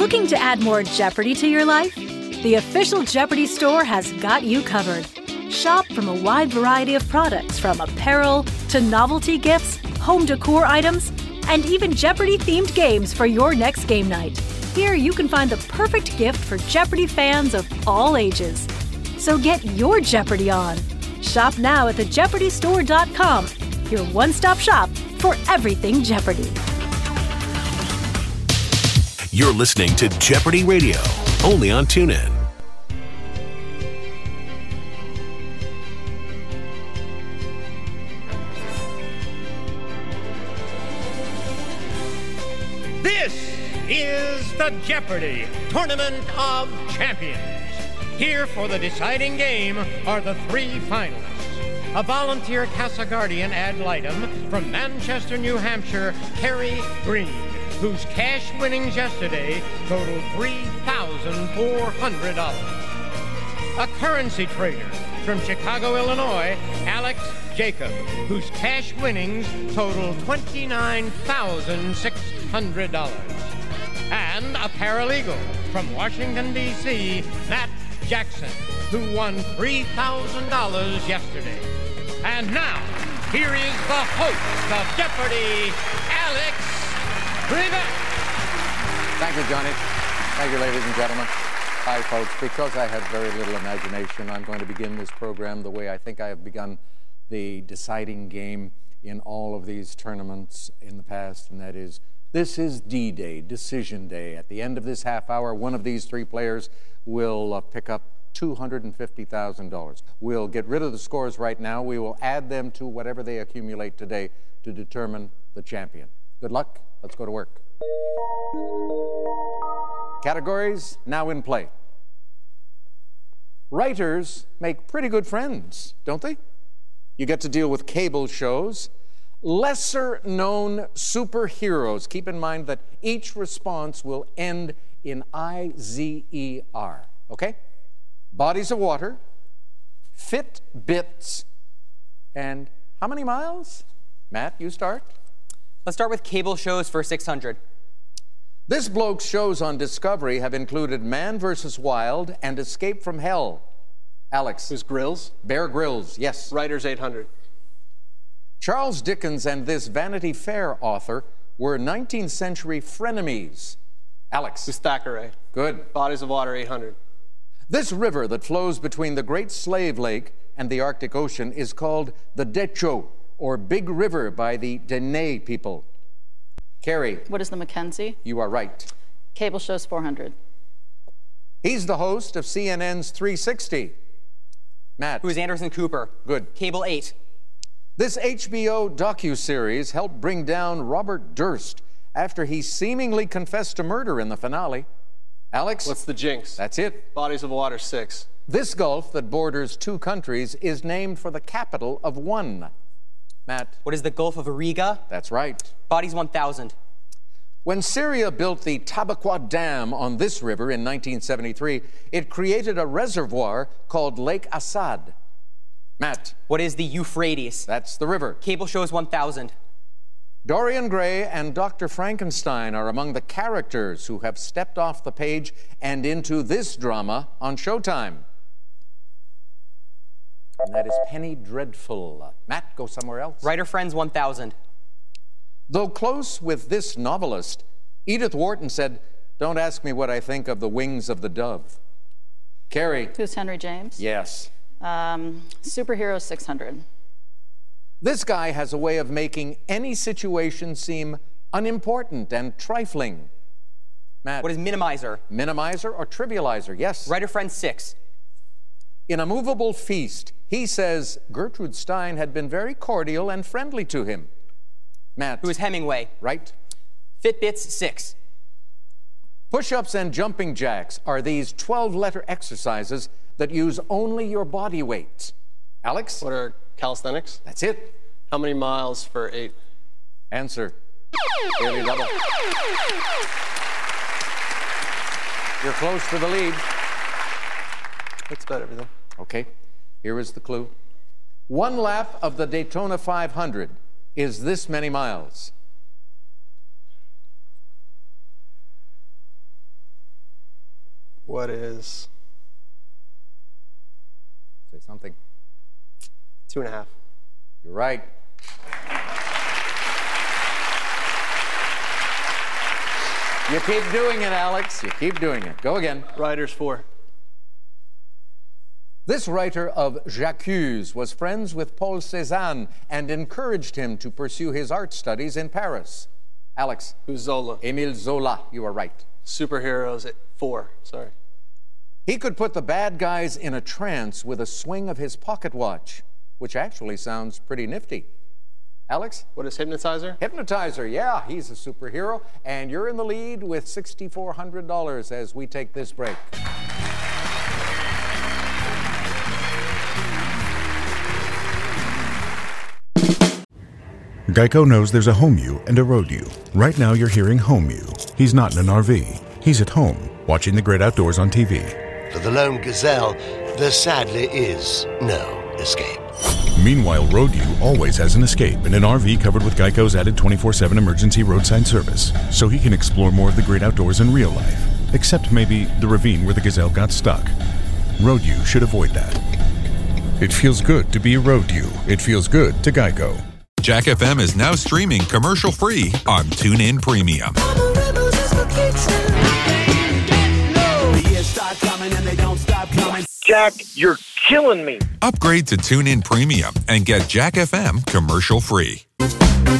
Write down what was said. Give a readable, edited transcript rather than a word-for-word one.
Looking to add more Jeopardy to your life? The official Jeopardy store has got you covered. Shop from a wide variety of products, from apparel to novelty gifts, home decor items, and even Jeopardy-themed games for your next game night. Here you can find the perfect gift for Jeopardy fans of all ages. So get your Jeopardy on. Shop now at thejeopardystore.com, your one-stop shop for everything Jeopardy. You're listening to Jeopardy Radio, only on TuneIn. This is the Jeopardy Tournament of Champions. Here for the deciding game are the three finalists. A volunteer Casa Guardian ad litem from Manchester, New Hampshire, Kerry Green, whose cash winnings yesterday totaled $3,400. A currency trader from Chicago, Illinois, Alex Jacob, whose cash winnings totaled $29,600. And a paralegal from Washington, D.C., Matt Jackson, who won $3,000 yesterday. And now, here is the host of Jeopardy, Alex Trebek. Thank you, Johnny. Thank you, ladies and gentlemen. Hi, folks. Because I have very little imagination, I'm going to begin this program the way I think I have begun the deciding game in all of these tournaments in the past, and that is, this is D-Day, Decision Day. At the end of this half hour, one of these three players will pick up $250,000. We'll get rid of the scores right now. We will add them to whatever they accumulate today to determine the champion. Good luck. Let's go to work. Categories now in play. Writers make pretty good friends, don't they? You get to deal with cable shows. Lesser-known superheroes. Keep in mind that each response will end in I-Z-E-R, okay? Bodies of water, Fitbits, and how many miles? Matt, you start. Let's start with cable shows for 600. This bloke's shows on Discovery have included Man vs. Wild and Escape from Hell. Alex. Who's Grylls? Bear Grylls, yes. Writers 800. Charles Dickens and this Vanity Fair author were 19th century frenemies. Alex. Who's Thackeray? Good. Bodies of Water 800. This river that flows between the Great Slave Lake and the Arctic Ocean is called the Decho, or Big River, by the Dene people. Carrie. What is the Mackenzie? You are right. Cable shows 400. He's the host of CNN's 360. Matt. Who's Anderson Cooper? Good. Cable 8. This HBO docuseries helped bring down Robert Durst after he seemingly confessed to murder in the finale. Alex? What's the Jinx? That's it. Bodies of Water 6. This gulf that borders two countries is named for the capital of one. Matt? What is the Gulf of Riga? That's right. Bodies 1,000. When Syria built the Tabaqua Dam on this river in 1973, it created a reservoir called Lake Assad. Matt? What is the Euphrates? That's the river. Cable shows 1,000. Dorian Gray and Dr. Frankenstein are among the characters who have stepped off the page and into this drama on Showtime. And that is Penny Dreadful. Matt, go somewhere else. Writer Friends 1,000. Though close with this novelist, Edith Wharton said, "Don't ask me what I think of the wings of the dove." Carrie. Who's Henry James? Yes. Superheroes 600. This guy has a way of making any situation seem unimportant and trifling. Matt. What is Minimizer? Minimizer or Trivializer, yes. Writer Friend 6. In A Movable Feast, he says Gertrude Stein had been very cordial and friendly to him. Matt. Who is Hemingway? Right. Fitbits 6. Push-ups and jumping jacks are these 12-letter exercises that use only your body weight. Alex? What are calisthenics? That's it. How many miles for 8? Answer. Daily double. You're close to the lead. That's about everything. Okay, here is the clue. One lap of the Daytona 500 is this many miles. What is Say something. 2.5? You're right. You keep doing it, Alex. You keep doing it. Go again. Riders 4. This writer of J'accuse was friends with Paul Cézanne and encouraged him to pursue his art studies in Paris. Alex. Who's Zola? Émile Zola. You are right. Superheroes at 4. Sorry. He could put the bad guys in a trance with a swing of his pocket watch, which actually sounds pretty nifty. Alex? What is Hypnotizer? Hypnotizer, yeah, he's a superhero. And you're in the lead with $6,400 as we take this break. Geico knows there's a home you and a road you. Right now you're hearing home you. He's not in an RV. He's at home, watching the great outdoors on TV. For the lone gazelle, there sadly is no escape. Meanwhile, Road U always has an escape in an RV covered with Geico's added 24/7 emergency roadside service, so he can explore more of the great outdoors in real life, except maybe the ravine where the gazelle got stuck. Road U should avoid that. It feels good to be a Road U. It feels good to Geico. Jack FM is now streaming commercial-free on TuneIn Premium. Jack, you're killing me. Upgrade to TuneIn Premium and get Jack FM commercial-free.